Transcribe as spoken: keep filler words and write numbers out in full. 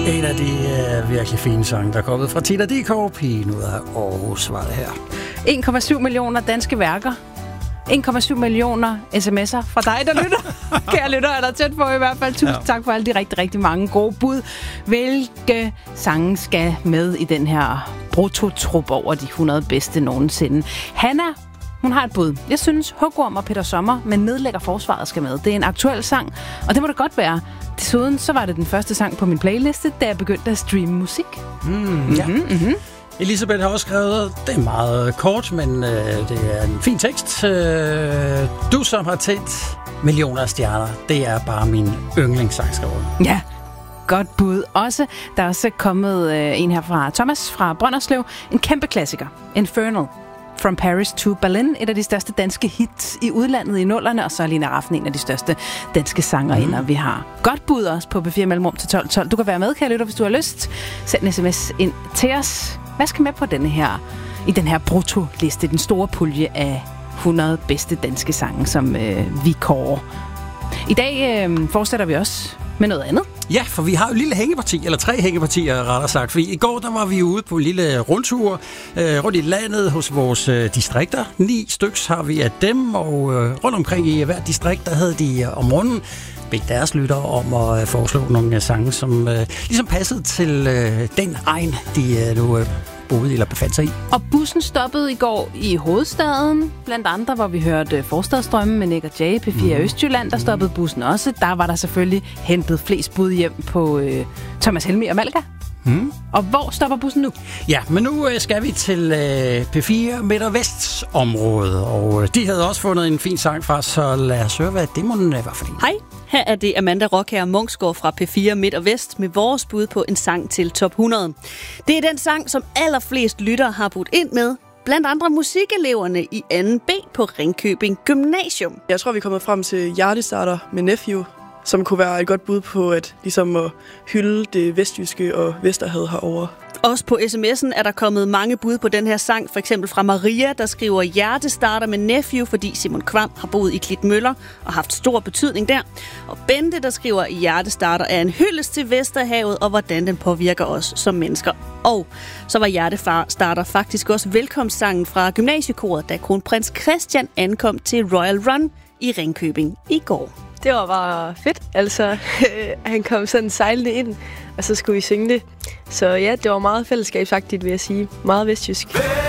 En af de uh, virkelig fine sange, der er kommet fra Tina Dickow, pigen ud af Aarhus, var det her. en komma syv millioner danske værker. en komma syv millioner sms'er fra dig, der lytter. Kære lytter, er der tæt på i hvert fald. Tusind ja. tak for alle de rigtig, rigtig mange gode bud. Hvilke sange skal med i den her brutotrup over de hundrede bedste nogensinde? Hanna, hun har et bud. Jeg synes, Hugorm og Peter Sommer med Nedlægger Forsvaret skal med. Det er en aktuel sang, og det må det godt være. Desuden så var det den første sang på min playliste, da jeg begyndte at streame musik. Mm, mm-hmm, ja. Mm-hmm. Elisabeth har også skrevet, det er meget kort, men øh, det er en fin tekst. Øh, du, som har tændt millioner af stjerner, det er bare min yndlingssang, skriver hun. Ja, godt bud. Også, der er også kommet øh, en her fra Thomas fra Brønderslev. En kæmpe klassiker. Infernal. From Paris to Berlin, et af de største danske hits i udlandet i nullerne, og så er Lina Rafn en af de største danske sangerinder, mm. vi har. Godt bud også på B fire Mellemrum til tolv tolv. Du kan være med, kære lytter, hvis du har lyst. Send en sms ind til os. Hvad skal med på denne her, i den her brutto-liste, den store pulje af hundrede bedste danske sange, som øh, vi kårer. I dag øh, fortsætter vi også med noget andet. Ja, for vi har jo et lille hængeparti, eller tre hængepartier rettere sagt. For i går der var vi ude på en lille rundtur øh, rundt i landet hos vores øh, distrikter. Ni styks har vi af dem, og øh, rundt omkring i hver distrikt, der havde de øh, om runden bedt deres lyttere om at øh, foreslå nogle øh, sange, som øh, ligesom passede til øh, den egen, de øh, nu øh, boede eller befandt sig i. Og bussen stoppede i går i hovedstaden, blandt andre, hvor vi hørte Forstadsdrømme med Nick og Jay, P fire mm. Østjylland, der stoppede bussen også. Der var der selvfølgelig hentet flest bud hjem på øh, Thomas Helmig og Malka. Mm. Og hvor stopper bussen nu? Ja, men nu øh, skal vi til øh, P fire Midt- og Vestområdet, og øh, de havde også fundet en fin sang fra, så lad os høre, hvad det må øh, være for en. Hej, her er det Amanda Rockher Munksgaard fra P fire Midt- og Vest med vores bud på en sang til top hundrede. Det er den sang, som allerflest lyttere har budt ind med, blandt andre musikeleverne i anden B på Ringkøbing Gymnasium. Jeg tror, vi er kommet frem til Hjertestarter med Nephew, som kunne være et godt bud på at, ligesom at hylde det vestjyske og Vesterhavet herovre. Også på sms'en er der kommet mange bud på den her sang, for eksempel fra Maria, der skriver Hjertestarter med Nephew, fordi Simon Kvam har boet i Klitmøller og haft stor betydning der. Og Bente, der skriver Hjertestarter er en hyldest til Vesterhavet og hvordan den påvirker os som mennesker. Og så var Hjertestarter faktisk også velkomstsangen fra gymnasiekoret, da kronprins Christian ankom til Royal Run i Ringkøbing i går. Det var bare fedt. Altså, han kom sådan sejlende ind, og så skulle vi synge det. Så ja, det var meget fællesskabsagtigt, vil jeg sige. Meget vestjysk.